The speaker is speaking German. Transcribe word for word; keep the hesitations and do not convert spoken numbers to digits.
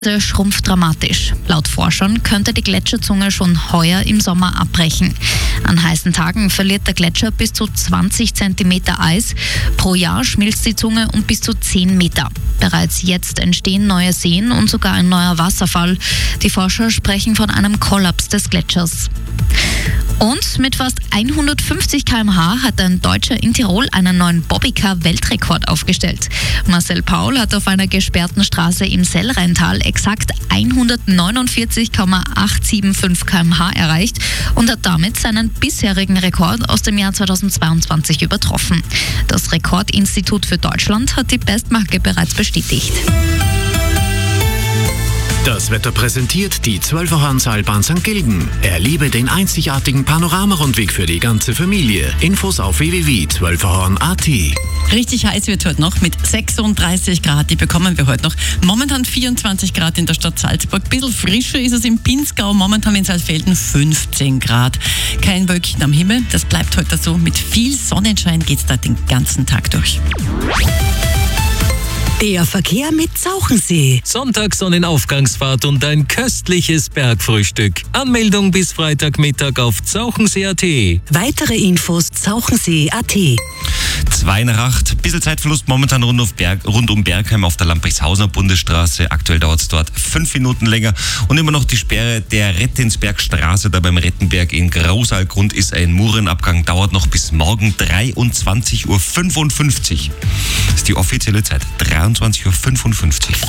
schrumpft dramatisch. Laut Forschern könnte die Gletscherzunge schon heuer im Sommer abbrechen. An heißen Tagen verliert der Gletscher bis zu zwanzig Zentimeter Eis. Pro Jahr schmilzt die Zunge um bis zu zehn Meter. Bereits jetzt entstehen neue Seen und sogar ein neuer Wasserfall. Die Forscher sprechen von einem Kollaps des Gletschers. Und mit fast hundertfünfzig Kilometer pro Stunde hat ein Deutscher in Tirol einen neuen Bobbycar-Weltrekord aufgestellt. Marcel Paul hat auf einer gesperrten Straße im Sellrheintal exakt hundertneunundvierzig Komma achthundertfünfundsiebzig Kilometer pro Stunde erreicht und hat damit seinen bisherigen Rekord aus dem Jahr zweitausendzweiundzwanzig übertroffen. Das Rekordinstitut für Deutschland hat die Bestmarke bereits bestätigt. Das Wetter präsentiert die zwölfer Hornseilbahn Sankt Gilgen. Erlebe den einzigartigen Panoramarundweg für die ganze Familie. Infos auf w w w punkt zwölferhorn punkt a t. Richtig heiß wird heute noch mit sechsunddreißig Grad. Die bekommen wir heute noch. Momentan vierundzwanzig Grad in der Stadt Salzburg. Ein bisschen frischer ist es im Pinzgau. Momentan in Saalfelden fünfzehn Grad. Kein Wölkchen am Himmel. Das bleibt heute so. Mit viel Sonnenschein geht es da den ganzen Tag durch. Der Verkehr mit Zauchensee. Sonntag-Sonnenaufgangsfahrt und ein köstliches Bergfrühstück. Anmeldung bis Freitagmittag auf zauchensee punkt a t. Weitere Infos zauchensee punkt a t. zwei nach acht. Bisschen Zeitverlust momentan rund, auf Berg, rund um Bergheim auf der Lamprechtshausener Bundesstraße. Aktuell dauert es dort fünf Minuten länger. Und immer noch die Sperre der Rettensbergstraße da beim Rettenberg in Grausalgrund ist ein Murenabgang. Dauert noch bis morgen dreiundzwanzig Uhr fünfundfünfzig. Das ist die offizielle Zeit. dreiundzwanzig Uhr fünfundfünfzig.